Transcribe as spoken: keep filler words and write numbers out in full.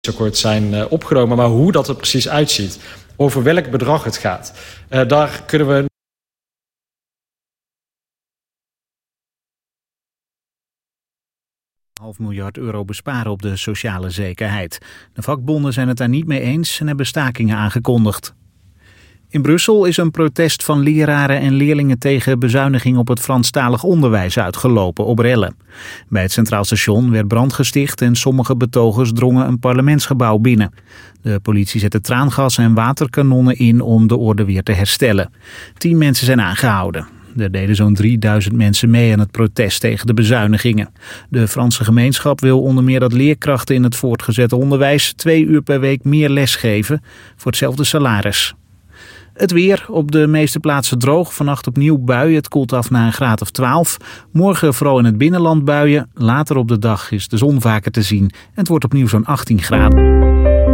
akkoord zijn uh, opgenomen. Maar hoe dat er precies uitziet, over welk bedrag het gaat, uh, daar kunnen we... half miljard euro besparen op de sociale zekerheid. De vakbonden zijn het daar niet mee eens en hebben stakingen aangekondigd. In Brussel is een protest van leraren en leerlingen tegen bezuiniging op het Franstalig onderwijs uitgelopen op rellen. Bij het Centraal Station werd brand gesticht en sommige betogers drongen een parlementsgebouw binnen. De politie zette traangas en waterkanonnen in om de orde weer te herstellen. Tien mensen zijn aangehouden. Er deden zo'n drieduizend mensen mee aan het protest tegen de bezuinigingen. De Franse gemeenschap wil onder meer dat leerkrachten in het voortgezet onderwijs twee uur per week meer les geven voor hetzelfde salaris. Het weer, op de meeste plaatsen droog, vannacht opnieuw buien. Het koelt af naar een graad of twaalf. Morgen vooral in het binnenland buien. Later op de dag is de zon vaker te zien en het wordt opnieuw zo'n achttien graden.